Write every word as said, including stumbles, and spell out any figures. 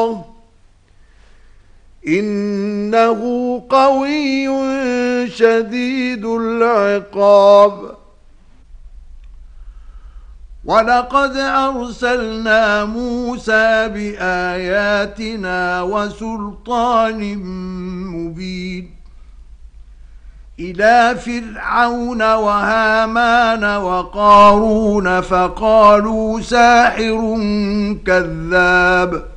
إنه قوي شديد العقاب. ولقد أرسلنا موسى بآياتنا وسلطان مبين إلى فرعون وهامان وقارون فقالوا ساحر كذاب